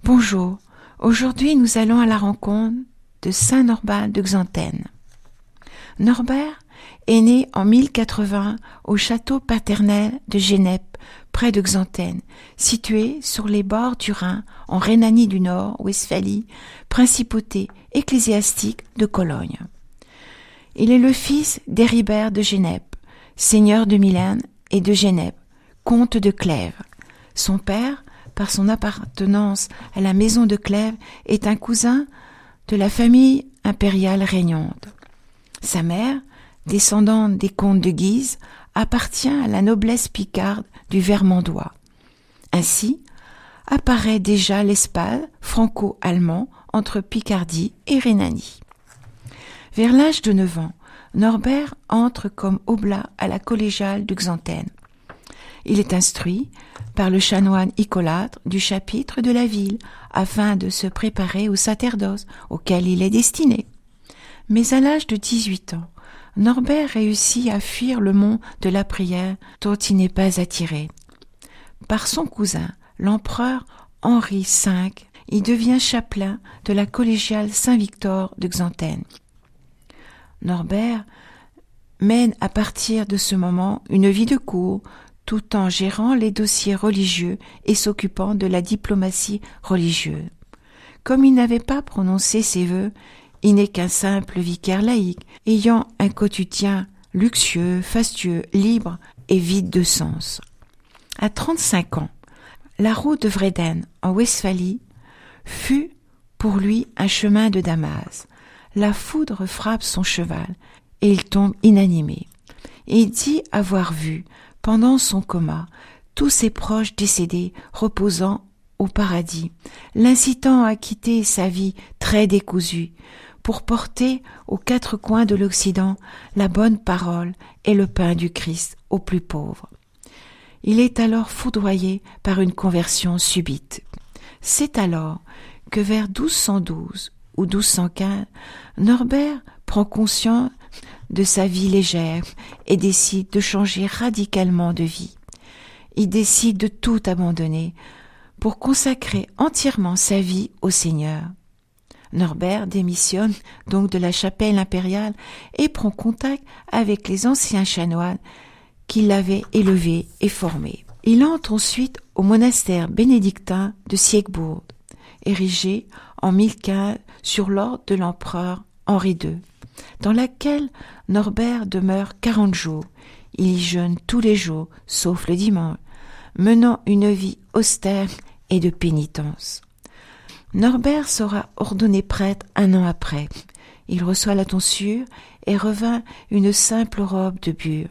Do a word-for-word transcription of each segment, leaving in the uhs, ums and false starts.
Bonjour, aujourd'hui nous allons à la rencontre de saint Norbert de Xanten. Norbert est né en mille quatre-vingts au château paternel de Geneppe, près de Xanten, situé sur les bords du Rhin, en Rhénanie du Nord, Westphalie, principauté ecclésiastique de Cologne. Il est le fils d'Héribert de Geneppe, seigneur de Milan et de Geneppe, comte de Clèves. Son père, par son appartenance à la maison de Clèves, est un cousin de la famille impériale régnante. Sa mère, descendante des comtes de Guise, appartient à la noblesse picarde du Vermandois. Ainsi, apparaît déjà l'espade franco-allemand entre Picardie et Rhénanie. Vers l'âge de neuf ans, Norbert entre comme oblat à la collégiale de Xanten. Il est instruit par le chanoine Icôlâtre du chapitre de la ville afin de se préparer au sacerdoce auquel il est destiné. Mais à l'âge de dix-huit ans, Norbert réussit à fuir le mont de la prière dont il n'est pas attiré. Par son cousin, l'empereur Henri cinq, il devient chapelain de la collégiale Saint-Victor de Xanten. Norbert mène à partir de ce moment une vie de cour, tout en gérant les dossiers religieux et s'occupant de la diplomatie religieuse. Comme il n'avait pas prononcé ses vœux, il n'est qu'un simple vicaire laïque, ayant un quotidien luxueux, fastueux, libre et vide de sens. À trente-cinq ans, la route de Vreden, en Westphalie, fut pour lui un chemin de Damas. La foudre frappe son cheval et il tombe inanimé. Et il dit avoir vu, pendant son coma, tous ses proches décédés reposant au paradis, l'incitant à quitter sa vie très décousue, pour porter aux quatre coins de l'Occident la bonne parole et le pain du Christ aux plus pauvres. Il est alors foudroyé par une conversion subite. C'est alors que vers douze cent douze ou douze cent quinze, Norbert prend conscience de sa vie légère et décide de changer radicalement de vie. Il décide de tout abandonner pour consacrer entièrement sa vie au Seigneur. Norbert démissionne donc de la chapelle impériale et prend contact avec les anciens chanoines qui l'avaient élevé et formé. Il entre ensuite au monastère bénédictin de Siegburg, érigé en mille quinze sur l'ordre de l'empereur Henri deux, dans laquelle Norbert demeure quarante jours. Il y jeûne tous les jours, sauf le dimanche, menant une vie austère et de pénitence. Norbert sera ordonné prêtre un an après. Il reçoit la tonsure et revint une simple robe de bure.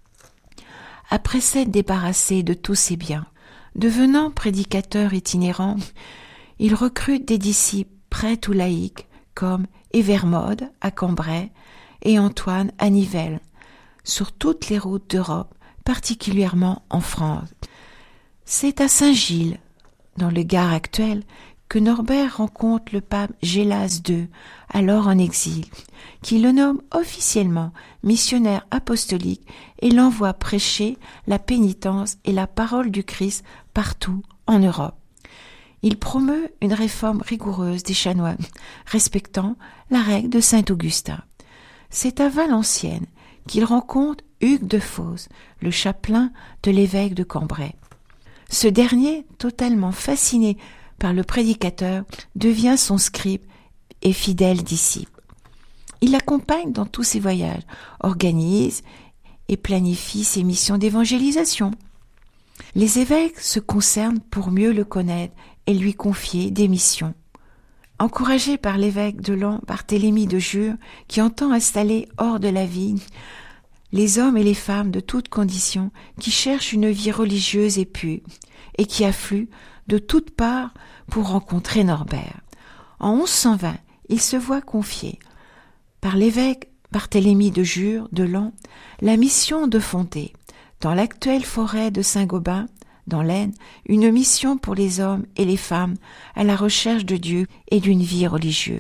Après s'être débarrassé de tous ses biens, devenant prédicateur itinérant, il recrute des disciples prêtres ou laïcs comme Évermode à Cambrai et Antoine à Nivelles, sur toutes les routes d'Europe, particulièrement en France. C'est à Saint-Gilles, dans le Gard actuel, que Norbert rencontre le pape Gélas deux, alors en exil, qui le nomme officiellement missionnaire apostolique et l'envoie prêcher la pénitence et la parole du Christ partout en Europe. Il promeut une réforme rigoureuse des chanoines, respectant la règle de saint Augustin. C'est à Valenciennes qu'il rencontre Hugues de Fos, le chapelain de l'évêque de Cambrai. Ce dernier, totalement fasciné par le prédicateur, devient son scribe et fidèle disciple. Il l'accompagne dans tous ses voyages, organise et planifie ses missions d'évangélisation. Les évêques se concernent pour mieux le connaître et lui confier des missions. Encouragé par l'évêque de Laon, Barthélemy de Jure, qui entend installer hors de la ville les hommes et les femmes de toutes conditions qui cherchent une vie religieuse et pure et qui affluent de toutes parts pour rencontrer Norbert. En onze cent vingt, il se voit confier par l'évêque Barthélemy de Jure de Laon la mission de fonder, dans l'actuelle forêt de Saint-Gobain, dans l'Aisne, une mission pour les hommes et les femmes à la recherche de Dieu et d'une vie religieuse.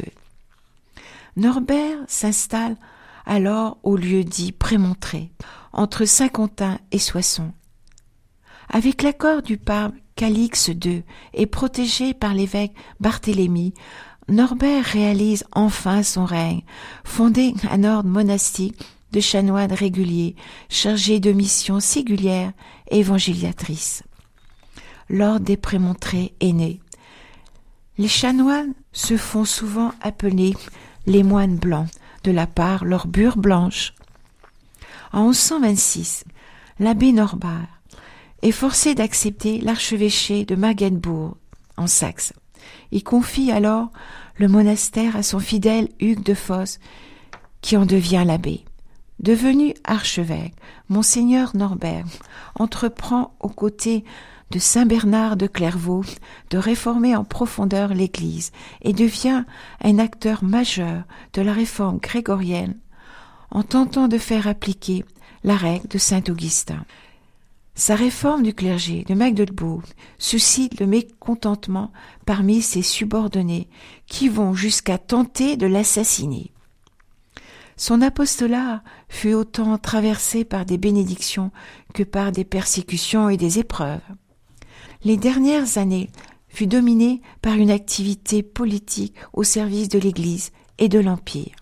Norbert s'installe alors au lieu dit Prémontré, entre Saint-Quentin et Soissons. Avec l'accord du pape Calix deux et protégé par l'évêque Barthélemy, Norbert réalise enfin son règne, fondé un ordre monastique de chanoines réguliers, chargés de missions singulières et évangélisatrices. L'ordre des Prémontrés est né. Les chanoines se font souvent appeler les moines blancs, de la part leur bure blanche. En onze cent vingt-six, l'abbé Norbert est forcé d'accepter l'archevêché de Magdebourg, en Saxe. Il confie alors le monastère à son fidèle Hugues de Fosse, qui en devient l'abbé. Devenu archevêque, Monseigneur Norbert entreprend aux côtés de saint Bernard de Clairvaux de réformer en profondeur l'Église et devient un acteur majeur de la réforme grégorienne en tentant de faire appliquer la règle de saint Augustin. Sa réforme du clergé de Magdebourg suscite le mécontentement parmi ses subordonnés qui vont jusqu'à tenter de l'assassiner. Son apostolat fut autant traversé par des bénédictions que par des persécutions et des épreuves. Les dernières années furent dominées par une activité politique au service de l'Église et de l'Empire.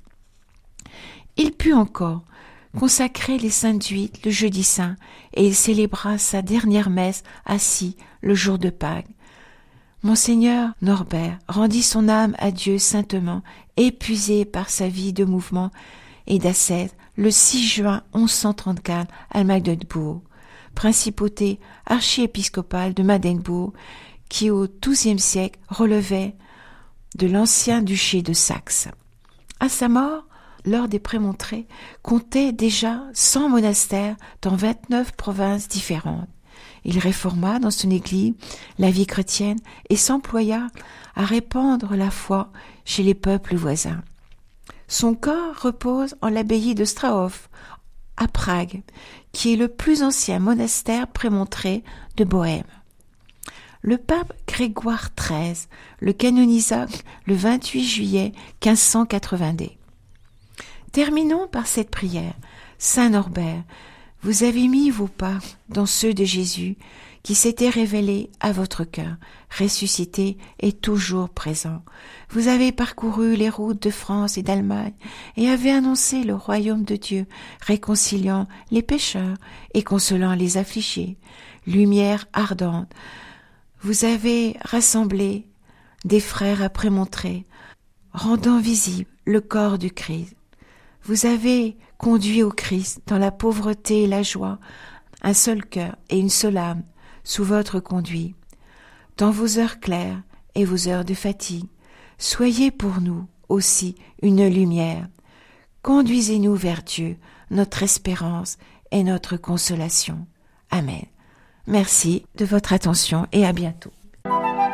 Il put encore consacrer les saintes huit le jeudi saint et il célébra sa dernière messe assis le jour de Pâques. Monseigneur Norbert rendit son âme à Dieu saintement, épuisé par sa vie de mouvement et d'ascèse, le six juin onze cent trente-quatre à Magdebourg, principauté archiépiscopale de Magdebourg, qui au douzième siècle relevait de l'ancien duché de Saxe. À sa mort, l'ordre des Prémontrés comptait déjà cent monastères dans vingt-neuf provinces différentes. Il réforma dans son église la vie chrétienne et s'employa à répandre la foi chez les peuples voisins. Son corps repose en l'abbaye de Strahov, à Prague, qui est le plus ancien monastère prémontré de Bohême. Le pape Grégoire treize le canonisa le vingt-huit juillet quinze cent quatre-vingt-deux. Terminons par cette prière. Saint Norbert, vous avez mis vos pas dans ceux de Jésus qui s'était révélé à votre cœur, ressuscité et toujours présent. Vous avez parcouru les routes de France et d'Allemagne et avez annoncé le royaume de Dieu, réconciliant les pécheurs et consolant les affligés. Lumière ardente, vous avez rassemblé des frères à Prémontrés, rendant visible le corps du Christ. Vous avez conduit au Christ dans la pauvreté et la joie, un seul cœur et une seule âme sous votre conduit. Dans vos heures claires et vos heures de fatigue, soyez pour nous aussi une lumière. Conduisez-nous vers Dieu, notre espérance et notre consolation. Amen. Merci de votre attention et à bientôt.